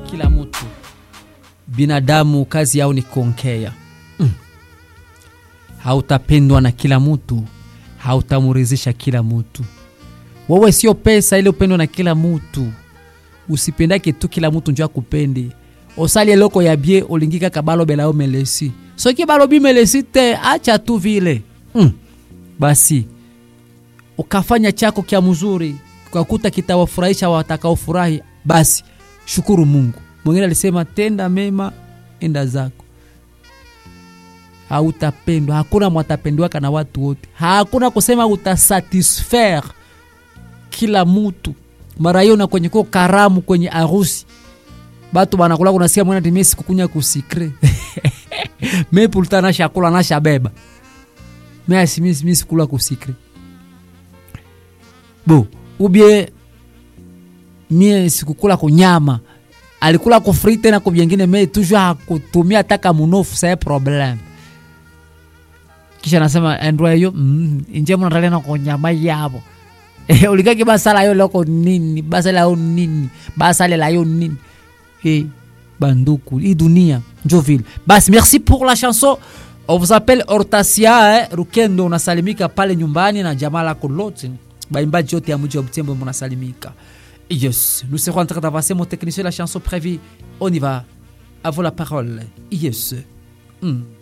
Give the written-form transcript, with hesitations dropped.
kila mtu. Binadamu kazi yao ni kuongea. Hautapendwa na kila mtu, hautamuridhisha kila mtu. Wewe sio pesa ile upendwa na kila mtu. Usipendake tu kila mtu njoo akupende. Osali loko ya bie olingika kabalo belao melesi. So ki balo bi melesi te acha tu vile. Basi ukafanya chako kia mzuri, ukakuta kitawafurahisha watakaofurahi, basi shukuru Mungu. Mwingine alisema tenda mema enda zako. Hautapendwa, hakuna mwatapendwa kana watu wote. Hakuna kusema utasatisfaire kila mtu. Mara hiyo na kwenye kwa karamu kwenye harusi, batu banakula kunasikia mwana timesi kukunya kusikre. Me pultana shakula na shabeba. Me asimisi kula kusikre. Bo, ubie mie sikukula kunyama. Alikula kufrite na kubyengine me toujours hakutumia taka munofu sa problem. Kisha nasema andwa hiyo nje mnataka na kunyama yabo. Ulikaki basala yo loko nini? Basala yo nini? Basala la yo nini? Banduku, dunia, Joville. Bas, merci pour la chanson. On vous appelle Hortasia, Rukendo unasalimika pale nyumbani na jamaa lako lote. Baimbaji yote ya mji wa Butembo mnasalimika. Yes, nous serons en train d'avancer mon technicien la chanson prévue. On y va. À vous la parole. Yes.